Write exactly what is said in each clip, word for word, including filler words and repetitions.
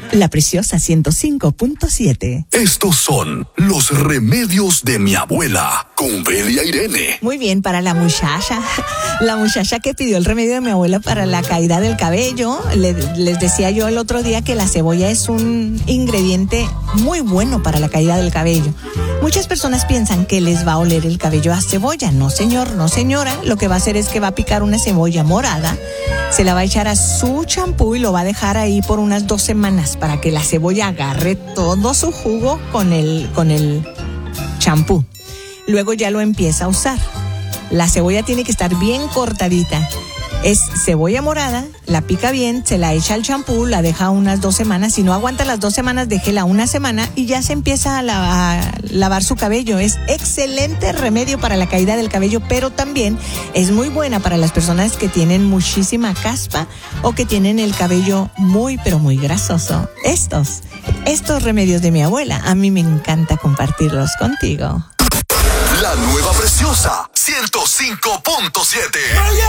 La Preciosa ciento cinco punto siete. Estos son los remedios de mi abuela, con Belia Irene. Muy bien, para la muchacha, la muchacha que pidió el remedio de mi abuela para la caída del cabello, le, les decía yo el otro día que la cebolla es un ingrediente muy bueno para la caída del cabello. Muchas personas piensan que les va a oler el cabello a cebolla. No, señor, no, señora. Lo que va a hacer es que va a picar una cebolla morada, se la va a echar a su champú y lo va a dejar ahí por unas dos semanas para que la cebolla agarre todo su jugo con el con el champú. Luego ya lo empieza a usar. La cebolla tiene que estar bien cortadita. Es cebolla morada, la pica bien, se la echa al champú, la deja unas dos semanas. Si no aguanta las dos semanas, déjela una semana y ya se empieza a, la, a lavar su cabello. Es excelente remedio para la caída del cabello, pero también es muy buena para las personas que tienen muchísima caspa o que tienen el cabello muy, pero muy grasoso. Estos, estos remedios de mi abuela, a mí me encanta compartirlos contigo. La nueva Preciosa ciento cinco punto siete.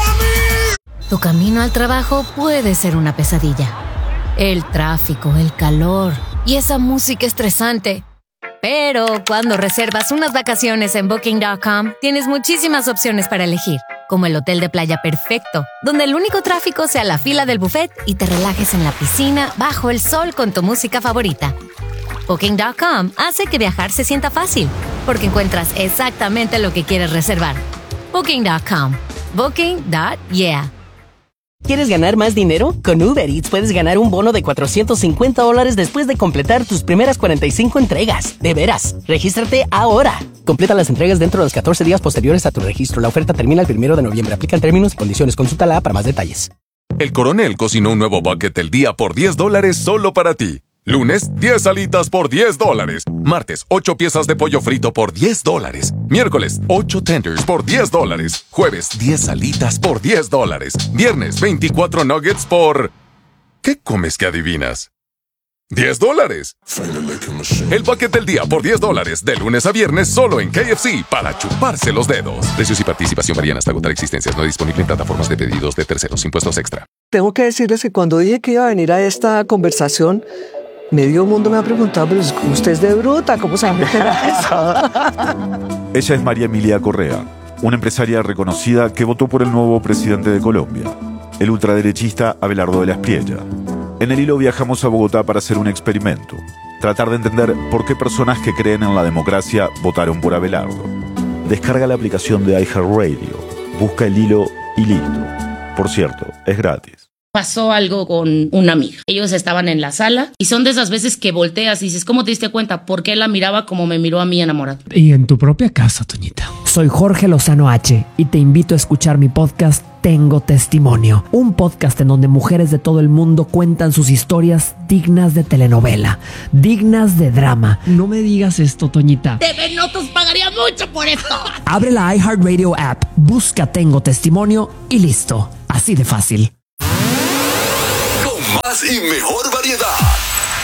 Tu camino al trabajo puede ser una pesadilla. El tráfico, el calor y esa música estresante. Pero cuando reservas unas vacaciones en Booking punto com, tienes muchísimas opciones para elegir, como el hotel de playa perfecto, donde el único tráfico sea la fila del buffet y te relajes en la piscina bajo el sol con tu música favorita. Booking punto com hace que viajar se sienta fácil, porque encuentras exactamente lo que quieres reservar. Booking punto com. Booking punto yeah. ¿Quieres ganar más dinero? Con Uber Eats puedes ganar un bono de cuatrocientos cincuenta dólares después de completar tus primeras cuarenta y cinco entregas. De veras, regístrate ahora. Completa las entregas dentro de los catorce días posteriores a tu registro. La oferta termina el primero de noviembre. Aplican términos y condiciones. Consúltala para más detalles. El Coronel cocinó un nuevo bucket del día por diez dólares solo para ti. Lunes, diez alitas por diez dólares. Martes, ocho piezas de pollo frito por diez dólares. Miércoles, ocho tenders por diez dólares. Jueves, diez alitas por diez dólares. Viernes, veinticuatro nuggets por... ¿Qué comes que adivinas? ¡diez dólares! El bucket del día por diez dólares, de lunes a viernes, solo en K F C, para chuparse los dedos. Precios y participación varían hasta agotar existencias. No disponible en plataformas de pedidos de terceros. Impuestos extra. Tengo que decirles que cuando dije que iba a venir a esta conversación, medio mundo me ha preguntado, pero usted es de bruta, ¿cómo se llama eso? Ella es María Emilia Correa, una empresaria reconocida que votó por el nuevo presidente de Colombia, el ultraderechista Abelardo de la Espriella. En el hilo viajamos a Bogotá para hacer un experimento, tratar de entender por qué personas que creen en la democracia votaron por Abelardo. Descarga la aplicación de iHeartRadio, busca el hilo y listo. Por cierto, es gratis. Pasó algo con una amiga. Ellos estaban en la sala y son de esas veces que volteas y dices, ¿cómo te diste cuenta? ¿Por qué la miraba como me miró a mí enamorada? Y en tu propia casa, Toñita. Soy Jorge Lozano H y te invito a escuchar mi podcast Tengo Testimonio, un podcast en donde mujeres de todo el mundo cuentan sus historias dignas de telenovela, dignas de drama. No me digas esto, Toñita. T V Notas pagaría mucho por esto. Abre la iHeartRadio app, busca Tengo Testimonio y listo. Así de fácil. Con más y mejor variedad.